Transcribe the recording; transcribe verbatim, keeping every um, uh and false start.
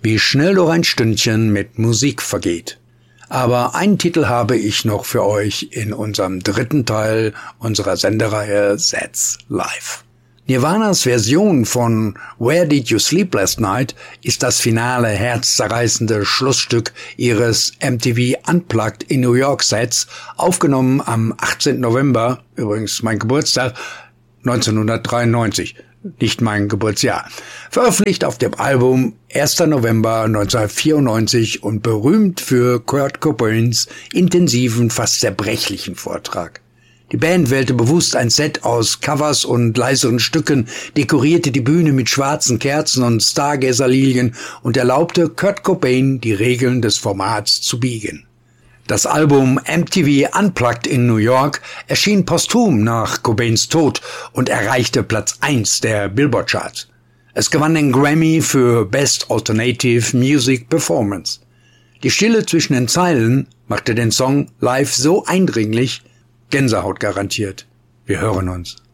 Wie schnell doch ein Stündchen mit Musik vergeht. Aber einen Titel habe ich noch für euch in unserem dritten Teil unserer Sendereihe That's Life. Nirvanas Version von Where Did You Sleep Last Night ist das finale, herzzerreißende Schlussstück ihres M T V Unplugged in New York Sets, aufgenommen am achtzehnten November, übrigens mein Geburtstag, neunzehnhundertdreiundneunzig. Nicht mein Geburtsjahr. Veröffentlicht auf dem Album erster November neunzehnhundertvierundneunzig und berühmt für Kurt Cobains intensiven, fast zerbrechlichen Vortrag. Die Band wählte bewusst ein Set aus Covers und leiseren Stücken, dekorierte die Bühne mit schwarzen Kerzen und Stargazer-Lilien und erlaubte Kurt Cobain, die Regeln des Formats zu biegen. Das Album M T V Unplugged in New York erschien posthum nach Cobains Tod und erreichte Platz eins der Billboard-Charts. Es gewann den Grammy für Best Alternative Music Performance. Die Stille zwischen den Zeilen machte den Song live so eindringlich, Gänsehaut garantiert. Wir hören uns.